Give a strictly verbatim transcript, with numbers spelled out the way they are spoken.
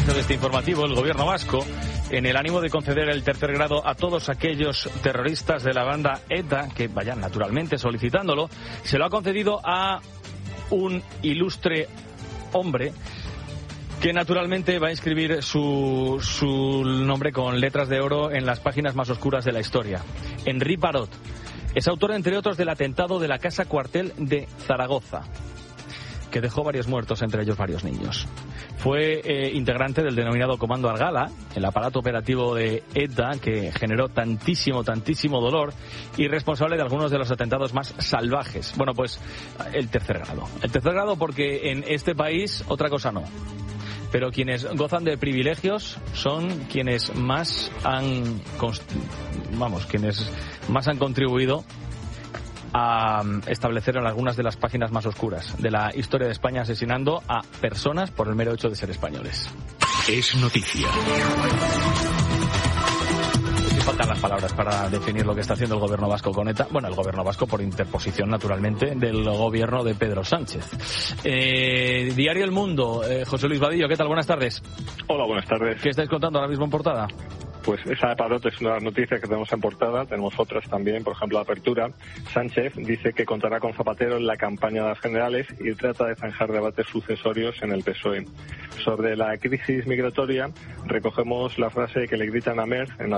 inicio de este informativo, el gobierno vasco, en el ánimo de conceder el tercer grado a todos aquellos terroristas de la banda ETA que vayan naturalmente solicitándolo, se lo ha concedido a un ilustre hombre que naturalmente va a inscribir su, su nombre con letras de oro en las páginas más oscuras de la historia. Henri Parot es autor, entre otros, del atentado de la Casa Cuartel de Zaragoza, que dejó varios muertos, entre ellos varios niños. Fue eh, integrante del denominado Comando Argala, el aparato operativo de ETA que generó tantísimo, tantísimo dolor, y responsable de algunos de los atentados más salvajes. Bueno, pues el tercer grado. El tercer grado porque en este país otra cosa no. Pero quienes gozan de privilegios son quienes más han, vamos, quienes más han contribuido a establecer en algunas de las páginas más oscuras de la historia de España, asesinando a personas por el mero hecho de ser españoles. Es noticia. Sí, faltan las palabras para definir lo que está haciendo el gobierno vasco con ETA. Bueno, el gobierno vasco por interposición, naturalmente, del gobierno de Pedro Sánchez. Eh, Diario El Mundo, eh, José Luis Vadillo, ¿qué tal? Buenas tardes. Hola, buenas tardes. ¿Qué estáis contando ahora mismo en portada? Pues esa de Parot es una noticia que tenemos en portada, tenemos otras también, por ejemplo, la Apertura. Sánchez dice que contará con Zapatero en la campaña de las generales y trata de zanjar debates sucesorios en el P S O E. Sobre la crisis migratoria, recogemos la frase que le gritan a Merz en